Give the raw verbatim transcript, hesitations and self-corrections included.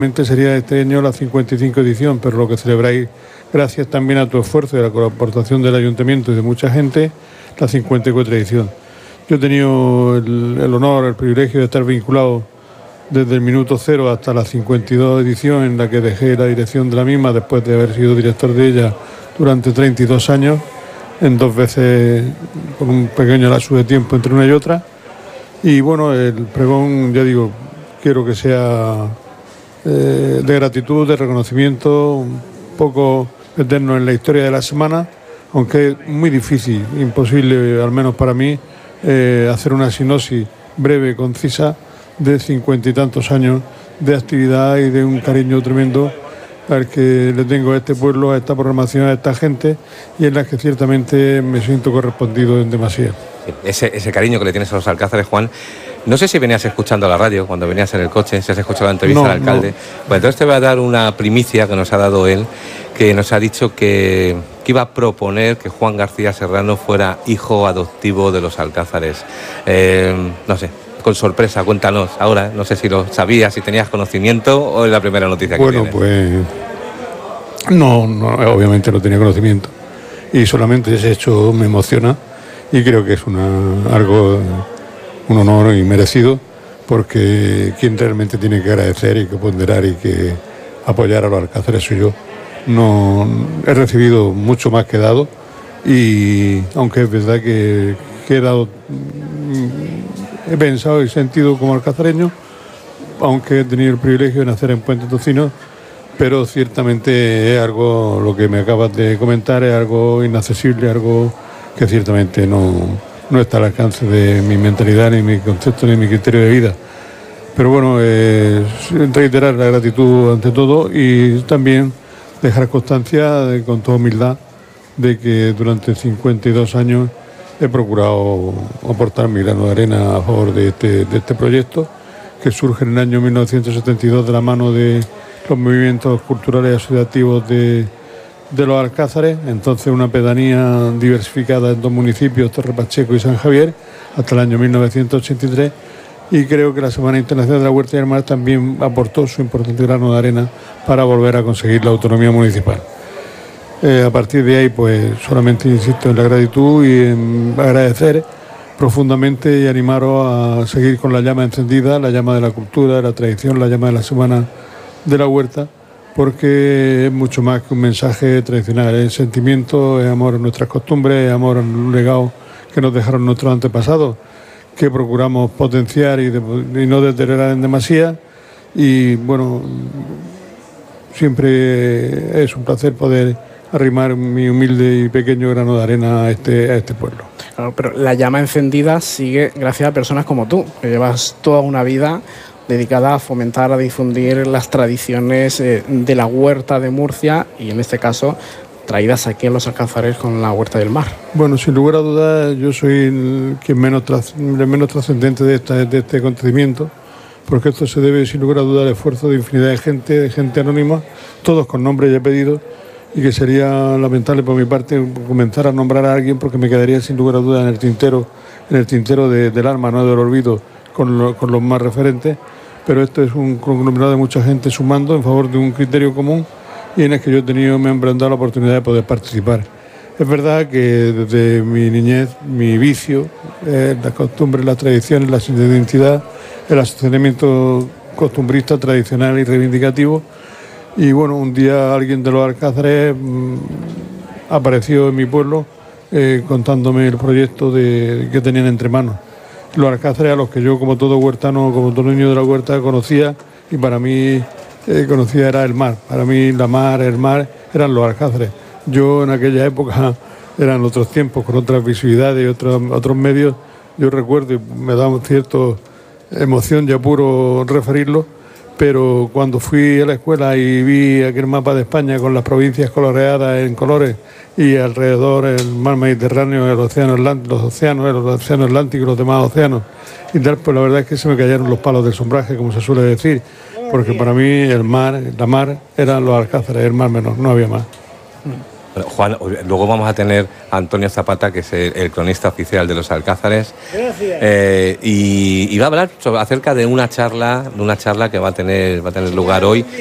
Sería este año la cincuenta y cinco edición, pero lo que celebráis, gracias también a tu esfuerzo y a la colaboración del Ayuntamiento y de mucha gente, la cincuenta y cuatro edición. Yo he tenido el, el honor, el privilegio de estar vinculado desde el minuto cero hasta la cincuenta y dos edición, en la que dejé la dirección de la misma después de haber sido director de ella durante treinta y dos años, en dos veces con un pequeño lapso de tiempo entre una y otra. Y bueno, el pregón, ya digo, quiero que sea Eh, de gratitud, de reconocimiento, un poco meternos en la historia de la semana, aunque es muy difícil, imposible, al menos para mí, eh, hacer una sinopsis breve, concisa, de cincuenta y tantos años de actividad y de un cariño tremendo al que le tengo a este pueblo, a esta programación, a esta gente, y en la que ciertamente me siento correspondido en demasía. Ese, ese cariño que le tienes a los Alcázares, Juan. No sé si venías escuchando la radio cuando venías en el coche, si has escuchado la entrevista no, al alcalde. No. Pues entonces te voy a dar una primicia que nos ha dado él, que nos ha dicho que, que iba a proponer que Juan García Serrano fuera hijo adoptivo de los Alcázares. Eh, no sé, con sorpresa, cuéntanos ahora. No sé si lo sabías, si tenías conocimiento o es la primera noticia que bueno, tienes. Bueno, pues no, no, obviamente no tenía conocimiento y solamente ese hecho me emociona y creo que es una, algo... un honor y merecido, porque quien realmente tiene que agradecer y que ponderar y que apoyar a los Alcázares soy yo. No, he recibido mucho más que dado, y aunque es verdad que, que he dado, he pensado y sentido como alcazareño, aunque he tenido el privilegio de nacer en Puente Tocino, pero ciertamente es algo, lo que me acabas de comentar, es algo inaccesible, algo que ciertamente no... no está al alcance de mi mentalidad, ni mi concepto, ni mi criterio de vida. Pero bueno, eh, reiterar la gratitud ante todo y también dejar constancia, de, con toda humildad, de que durante cincuenta y dos años he procurado aportar mi grano de arena a favor de este, de este proyecto, que surge en el año mil novecientos setenta y dos de la mano de los movimientos culturales y asociativos de de los Alcázares, entonces una pedanía diversificada en dos municipios, Torre Pacheco y San Javier, hasta el año mil novecientos ochenta y tres, y creo que la Semana Internacional de la Huerta y el Mar también aportó su importante grano de arena para volver a conseguir la autonomía municipal. Eh, a partir de ahí, pues solamente insisto en la gratitud y en agradecer profundamente y animaros a seguir con la llama encendida, la llama de la cultura, de la tradición, la llama de la Semana de la Huerta, porque es mucho más que un mensaje tradicional, es sentimiento, es amor a nuestras costumbres, es amor al legado que nos dejaron nuestros antepasados, que procuramos potenciar y, de, y no deteriorar en demasía. Y bueno, siempre es un placer poder arrimar mi humilde y pequeño grano de arena a este, a este pueblo. Claro, pero la llama encendida sigue gracias a personas como tú, que llevas toda una vida dedicada a fomentar, a difundir las tradiciones eh, de la huerta de Murcia y en este caso traídas aquí a los Alcázares con la Huerta del Mar. Bueno, sin lugar a dudas yo soy el, quien menos, el menos trascendente de, esta, de este acontecimiento, porque esto se debe sin lugar a dudas al esfuerzo de infinidad de gente, de gente anónima, todos con nombre y apellido, y que sería lamentable por mi parte comenzar a nombrar a alguien porque me quedaría sin lugar a dudas en el tintero, en el tintero de, del alma, no del olvido, con, lo, con los más referentes. Pero esto es un conglomerado de mucha gente sumando en favor de un criterio común y en el que yo he tenido, me han brindado la oportunidad de poder participar. Es verdad que desde mi niñez, mi vicio, eh, las costumbres, las tradiciones, la identidad, el asociamiento costumbrista, tradicional y reivindicativo. Y bueno, un día alguien de los Alcázares mmm, apareció en mi pueblo eh, contándome el proyecto de, que tenían entre manos. Los Alcázares, a los que yo, como todo huertano, como todo niño de la huerta, conocía, y para mí eh, conocía era el mar. Para mí la mar, el mar, eran los Alcázares. Yo en aquella época, eran otros tiempos, con otras visibilidades y otros, otros medios. Yo recuerdo, y me da cierta emoción y apuro referirlo, pero cuando fui a la escuela y vi aquel mapa de España con las provincias coloreadas en colores y alrededor el mar Mediterráneo, el océano Atlántico, los océanos, el océano Atlántico y los demás océanos y tal, pues la verdad es que se me cayeron los palos del sombraje, como se suele decir, porque para mí el mar, la mar eran los Alcázares, el mar menor, no había más. Bueno, Juan, luego vamos a tener a Antonio Zapata, que es el, el cronista oficial de los Alcázares. Gracias. Eh, y, y va a hablar sobre, acerca de una charla, de una charla que va a tener, va a tener lugar hoy